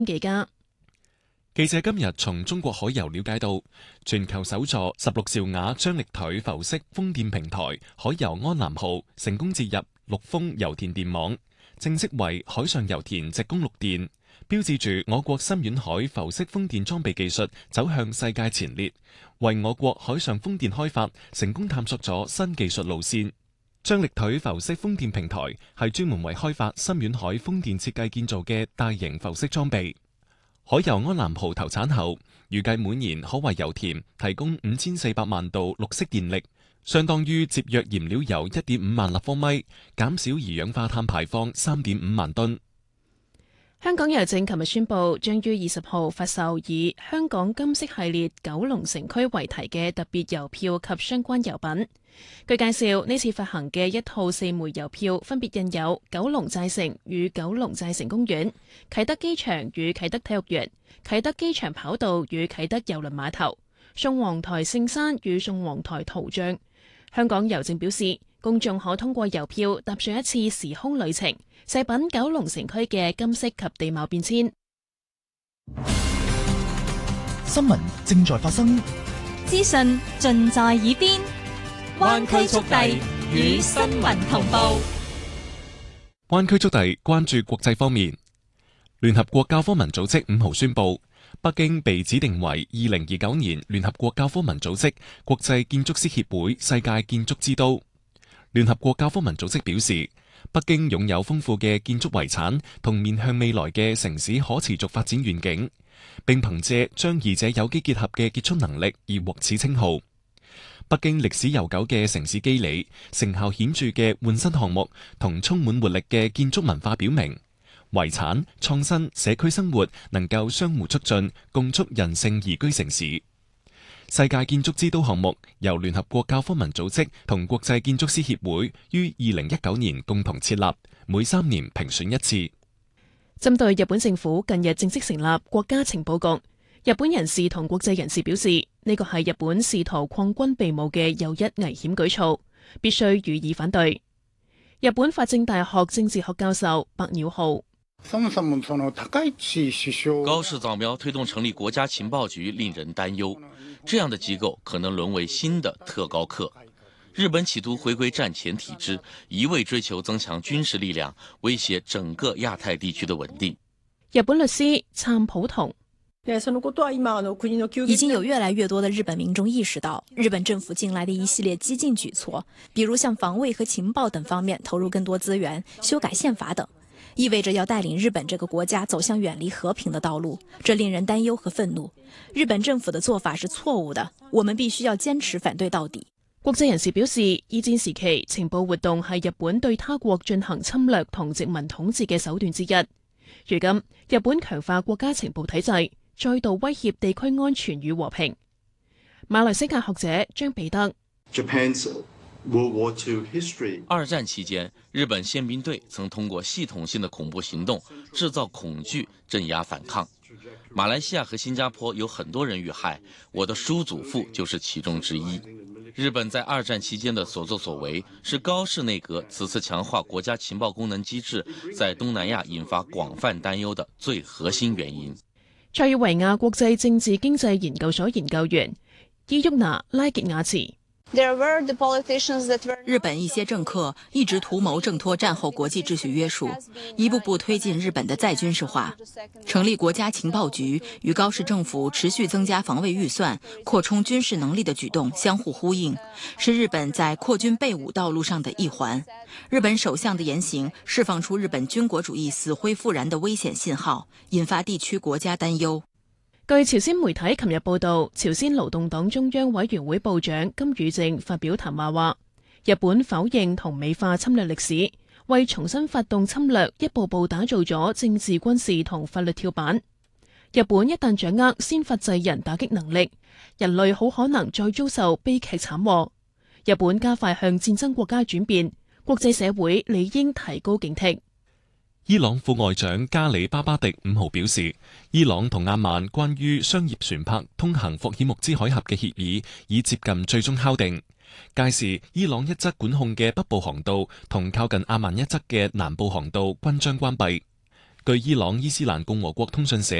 幾家。 記者今日從中國海油了解到，全球首座16兆瓦張力腿浮式風電平台海油安南號成功接入陸豐油田電網，正式為海上油田直供陸電，標誌住我國深遠海浮式風電裝備技術走向世界前列，為我國海上風電開發成功探索咗新技術路線。張力腿浮式風電平台係專門為開發深遠海風電設計建造嘅大型浮式裝備。海油安南號投產後，預計每年可為油田提供5400萬度綠色電力，相當於節約燃料油1.5萬立方米，減少二氧化碳排放3.5萬噸。 香港郵政琴日宣布，將於20號發售以香港金色系列九龍城區為題嘅特別郵票及相關郵品。據介紹，呢次發行嘅一套4枚郵票分別印有九龍寨城與九龍寨城公園、啟德機場與啟德體育園、啟德機場跑道與啟德郵輪碼頭、宋皇台聖山與宋皇台圖像。香港郵政表示，公眾可通過郵票踏上一次時空旅程，細品九龍城區嘅金色及地貌變遷。 新聞正在發生， 資訊盡在耳邊，灣區速遞與新聞同步。 灣區速遞關注國際方面，聯合國教科文組織5號宣布，北京被指定為2029年聯合國教科文組織國際建築師協會世界建築之都。聯合國教科文組織表示，北京擁有豐富嘅建築遺產同面向未來嘅城市可持續發展願景，並憑借將二者有機結合嘅傑出能力而獲此稱號。北京歷史悠久嘅城市肌理、成效顯著嘅換新項目同充滿活力嘅建築文化表明，遺產、創新、社區生活能夠相互促進，共築人性宜居城市。世界建築之都項目由聯合國教科文組織同國際建築師協會於2019年共同設立，每3年評選一次。 針對日本政府近日正式成立國家情報局，日本人士同國際人士表示，呢個係日本試圖擴軍備武嘅又一危險舉措，必須予以反對。日本法政大學政治學教授白鳥浩： 高市早苗推動成立國家情報局令人擔憂，這樣的機構可能淪為新的特高課。日本企圖回歸戰前體制，一味追求增強軍事力量，威脅整個亞太地區的穩定。 日本律師參普同： 已經有越來越多的日本民眾意識到，日本政府近來的一系列激進舉措，比如向防衛和情報等方面投入更多資源、修改憲法等，意味着要帶領日本這個國家走向遠離和平的道路，這令人擔憂和憤怒。日本政府的做法是錯誤的，我們必須要堅持反對到底。 國際人士表示，二戰時期情報活動係日本對他國進行侵略同殖民統治嘅手段之一。如今，日本強化國家情報體制，再度威脅地區安全與和平。馬來西亞學者張彼得： 二戰期間，日本憲兵隊曾通過系統性的恐怖行動，製造恐懼，鎮壓反抗。馬來西亞和新加坡有很多人遇害，我的叔祖父就是其中之一。日本在二戰期間的所作所為，是高市內閣此次強化國家情報功能機制，在東南亞引發廣泛擔憂的最核心原因。 塞爾維亞國際政治經濟研究所研究員伊沃娜拉傑亞茨： 日本一些政客一直圖謀掙脫戰後國際秩序約束，一步步推進日本的再軍事化。成立國家情報局與高市政府持續增加防衛預算、擴充軍事能力的舉動相互呼應，是日本在擴軍備武道路上的一環。日本首相的言行釋放出日本軍國主義死灰復燃的危險信號，引發地區國家擔憂。 據朝鮮媒體琴日報道，朝鮮勞動黨中央委員會部長金宇正發表談話話，日本否認同美化侵略歷史，為重新發動侵略一步步打造咗政治、軍事同法律跳板。日本一旦掌握先發制人打擊能力，人類好可能再遭受悲劇慘禍。日本加快向戰爭國家轉變，國際社會理應提高警惕。 伊朗副外長加里巴巴迪5號表示，伊朗同阿曼關於商業船舶通行霍爾木茲海峽嘅協議已接近最終敲定。屆時，伊朗一側管控嘅北部航道同靠近阿曼一側嘅南部航道均將關閉。 據伊朗伊斯蘭共和國通訊社